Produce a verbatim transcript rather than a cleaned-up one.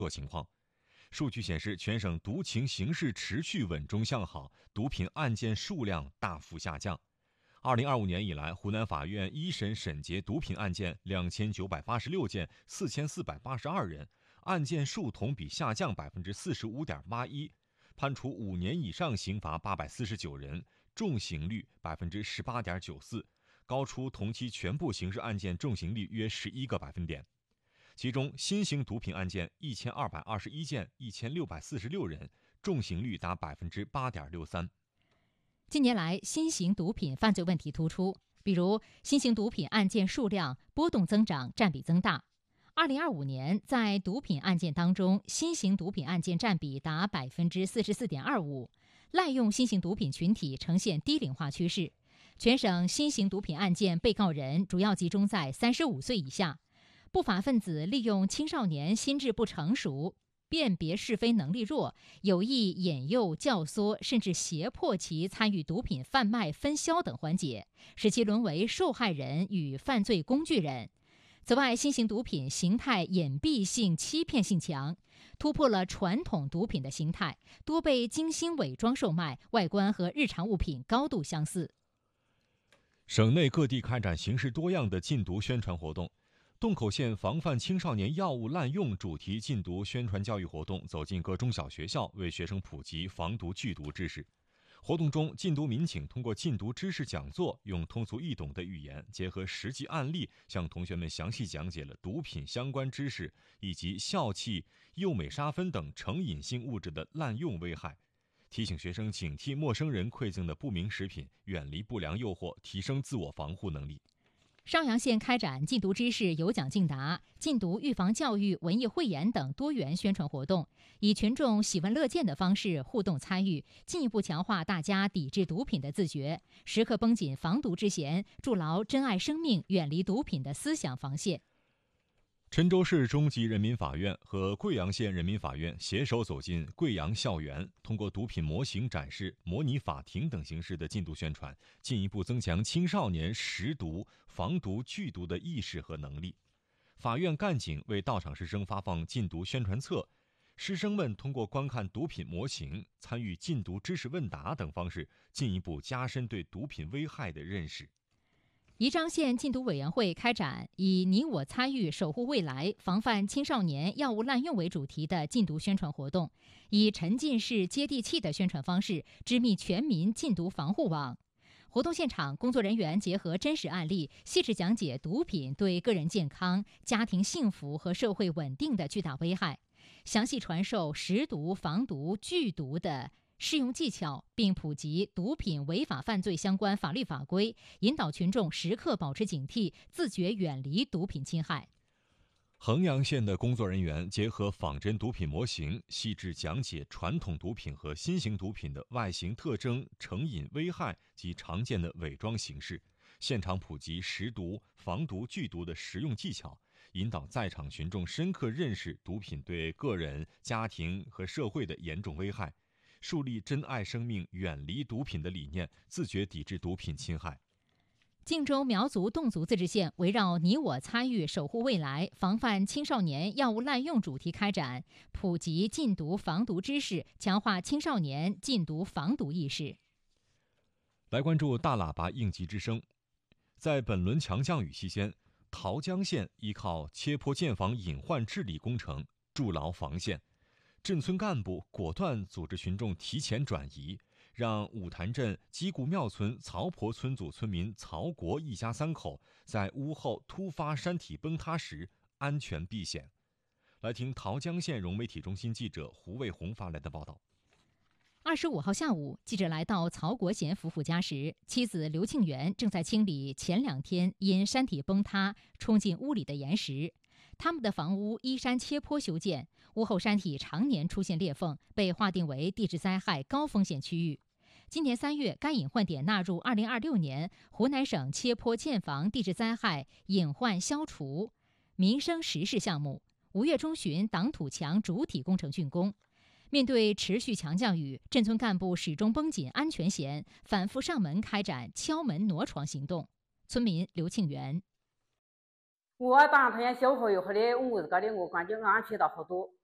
作情况。数据显示，全省毒情形势持续稳中向好，毒品案件数量大幅下降。二零二五年以来，湖南法院一审审结毒品案件两千九百八十六件，四千四百八十二人，案件数同比下降百分之四十五点八一，判处五年以上刑罚八百四十九人，重刑率百分之十八点九四，高出同期全部刑事案件重刑率约十一个百分点。其中，新型毒品案件一千二百二十一件，一千六百四十六人，重刑率达百分之八点六三。 近年来，新型毒品犯罪问题突出，比如新型毒品案件数量波动增长，占比增大。二零二五年，在毒品案件当中，新型毒品案件占比达百分之四十四点二五，滥用新型毒品群体呈现低龄化趋势。全省新型毒品案件被告人主要集中在三十五岁以下，不法分子利用青少年心智不成熟、辨别是非能力弱，有意引诱、教唆，甚至胁迫其参与毒品贩卖、分销等环节，使其沦为受害人与犯罪工具人。此外，新型毒品形态隐蔽性、欺骗性强，突破了传统毒品的形态，多被精心伪装售卖，外观和日常物品高度相似。 省内各地开展形式多样的禁毒宣传活动。洞口县防范青少年药物滥用主题禁毒宣传教育活动走进各中小学校，为学生普及防毒拒毒知识。活动中，禁毒民警通过禁毒知识讲座，用通俗易懂的语言，结合实际案例，向同学们详细讲解了毒品相关知识以及笑气、右美沙芬等成瘾性物质的滥用危害，提醒学生警惕陌生人馈赠的不明食品，远离不良诱惑，提升自我防护能力。 邵阳县开展禁毒知识有奖竞答、禁毒预防教育、文艺汇演等多元宣传活动，以群众喜闻乐见的方式互动参与，进一步强化大家抵制毒品的自觉，时刻绷紧防毒之弦，筑牢珍爱生命、远离毒品的思想防线。 郴州市中级人民法院和贵阳县人民法院携手走进贵阳校园，通过毒品模型展示、模拟法庭等形式的禁毒宣传，进一步增强青少年识毒、防毒、拒毒的意识和能力。法院干警为到场师生发放禁毒宣传册，师生们通过观看毒品模型、参与禁毒知识问答等方式，进一步加深对毒品危害的认识。 宜章县禁毒委员会开展以“你我参与，守护未来，防范青少年药物滥用”为主题的禁毒宣传活动，以沉浸式、接地气的宣传方式，织密全民禁毒防护网。活动现场，工作人员结合真实案例，细致讲解毒品对个人健康、家庭幸福和社会稳定的巨大危害，详细传授识毒、防毒、拒毒的适用技巧，并普及毒品违法犯罪相关法律法规，引导群众时刻保持警惕，自觉远离毒品侵害。 衡阳县的工作人员结合仿真毒品模型，细致讲解传统毒品和新型毒品的外形特征、成瘾危害及常见的伪装形式，现场普及识毒、防毒、拒毒的实用技巧，引导在场群众深刻认识毒品对个人、家庭和社会的严重危害，树立珍爱生命、远离毒品的理念，自觉抵制毒品侵害。 晋州苗族侗族自治县围绕“你我参与，守护未来，防范青少年药物滥用”主题开展普及禁毒防毒知识，强化青少年禁毒防毒意识。 来关注大喇叭应急之声。在本轮强降雨期间，桃江县依靠切坡建房隐患治理工程筑牢防线，镇村干部果断组织群众提前转移，让五潭镇鸡固庙村曹婆村组村民曹国一家三口在屋后突发山体崩塌时安全避险。来听桃江县融媒体中心记者胡卫红发来的报道。 二十五号下午，记者来到曹国贤夫妇家时，妻子刘庆元正在清理前两天因山体崩塌冲进屋里的岩石。他们的房屋依山切坡修建，屋后山体常年出现裂缝，被划定为地质灾害高风险区域。今年三月，该隐患点纳入二零二六年湖南省切坡建房地质灾害隐患消除民生实事项目。五月中旬，挡土墙主体工程竣工。面对持续强降雨，镇村干部始终绷紧安全弦，反复上门开展敲门挪床行动。村民刘庆元： 我当天小伙以后的，我屋子高的我感觉安全了好多。